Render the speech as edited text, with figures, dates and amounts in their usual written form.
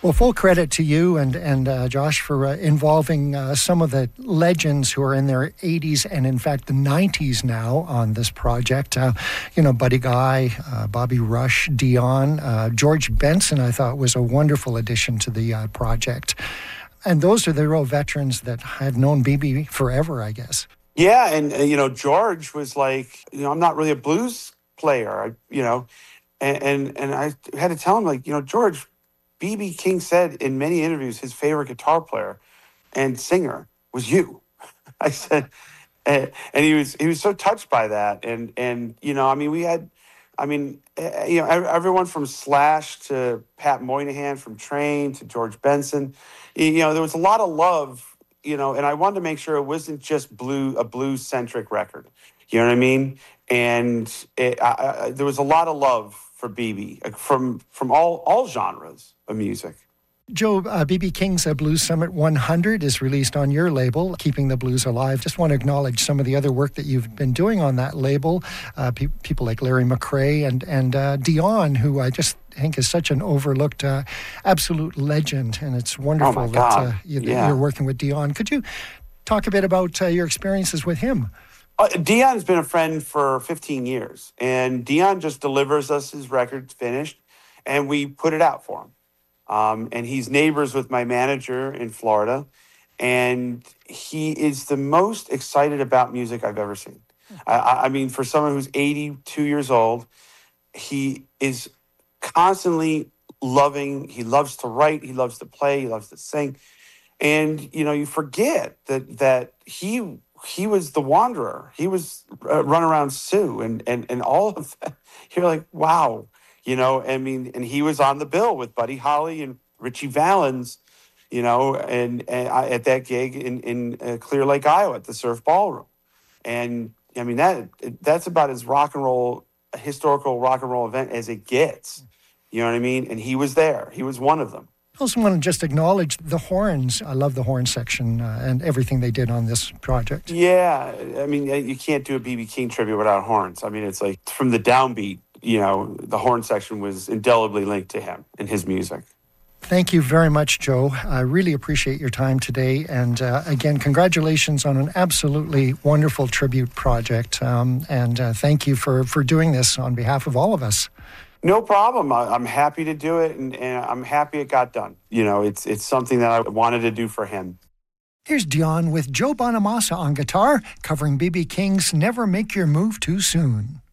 Well, full credit to you and Josh for involving some of the legends who are in their 80s and, in fact, the 90s now on this project. Buddy Guy, Bobby Rush, Dion, George Benson, I thought was a wonderful addition to the project. And those are the real veterans that have known BB forever, I guess. Yeah, and, George was like, I'm not really a blues player, and I had to tell him, George, B.B. King said in many interviews his favorite guitar player and singer was you. I said, and he was so touched by that. And we had, everyone from Slash to Pat Moynihan, from Train to George Benson. There was a lot of love, and I wanted to make sure it wasn't just a blues-centric record. You know what I mean? And there was a lot of love for BB from all genres of music. Joe, BB King's Blues Summit 100 is released on your label, Keeping the Blues Alive. Just want to acknowledge some of the other work that you've been doing on that label. People like Larry McRae and Dion, who I just think is such an overlooked absolute legend. And it's wonderful that you're working with Dion. Could you talk a bit about your experiences with him? Dion's been a friend for 15 years, and Dion just delivers us his record finished, and we put it out for him. And he's neighbors with my manager in Florida, and he is the most excited about music I've ever seen. I mean, for someone who's 82 years old, he is constantly loving. He loves to write. He loves to play. He loves to sing. And, you forget that he was the Wanderer. He was Run Around Sue and all of that. You're like, wow. And he was on the bill with Buddy Holly and Richie Valens, and at that gig in Clear Lake, Iowa, at the Surf Ballroom. And that's about as historical rock and roll event as it gets. You know what I mean? And he was there. He was one of them. I also want to just acknowledge the horns. I love the horn section and everything they did on this project. Yeah. You can't do a B.B. King tribute without horns. It's like from the downbeat, the horn section was indelibly linked to him and his music. Thank you very much, Joe. I really appreciate your time today. And again, congratulations on an absolutely wonderful tribute project. And thank you for doing this on behalf of all of us. No problem. I'm happy to do it, and I'm happy it got done. It's something that I wanted to do for him. Here's Dion with Joe Bonamassa on guitar, covering B.B. King's Never Make Your Move Too Soon.